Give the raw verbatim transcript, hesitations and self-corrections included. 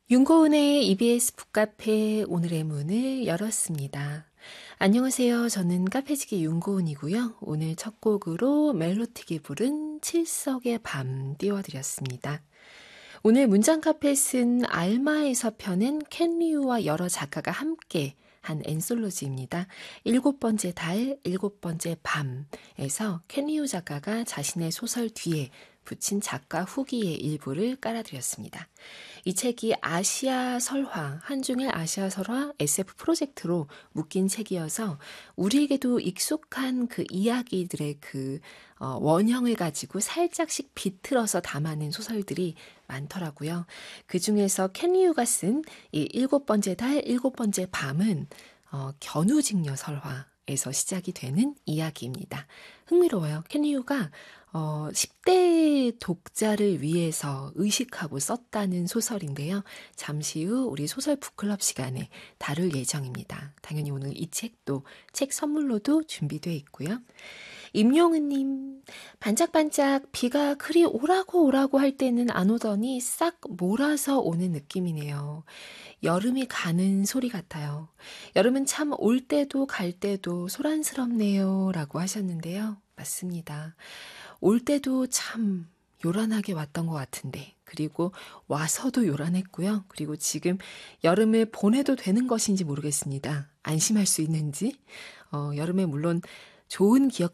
윤고은의 이비에스 북카페 오늘의 문을 열었습니다. 안녕하세요. 저는 카페지기 윤고은이고요. 오늘 첫 곡으로 멜로틱이 부른 칠석의 밤 띄워드렸습니다. 오늘 문장 카페 쓴 알마에서 펴낸 켄리우와 여러 작가가 함께 한 앤솔로지입니다. 일곱 번째 달, 일곱 번째 밤에서 켄리우 작가가 자신의 소설 뒤에 붙인 작가 후기의 일부를 깔아드렸습니다. 이 책이 아시아 설화, 한중일 아시아 설화 에스에프 프로젝트로 묶인 책이어서 우리에게도 익숙한 그 이야기들의 그 어, 원형을 가지고 살짝씩 비틀어서 담아낸 소설들이 많더라고요. 그 중에서 켄리우가 쓴 이 일곱 번째 달, 일곱 번째 밤은 어, 견우직녀 설화에서 시작이 되는 이야기입니다. 흥미로워요. 켄리우가 어, 십 대 독자를 위해서 의식하고 썼다는 소설인데요. 잠시 후 우리 소설 북클럽 시간에 다룰 예정입니다. 당연히 오늘 이 책도 책 선물로도 준비되어 있고요. 임용은님, 반짝반짝 비가 그리 오라고 오라고 할 때는 안 오더니 싹 몰아서 오는 느낌이네요. 여름이 가는 소리 같아요. 여름은 참 올 때도 갈 때도 소란스럽네요. 라고 하셨는데요. 맞습니다. 올 때도 참 요란하게 왔던 것 같은데, 그리고 와서도 요란했고요. 그리고 지금 여름을 보내도 되는 것인지 모르겠습니다. 안심할 수 있는지. 어, 여름에 물론 좋은 기억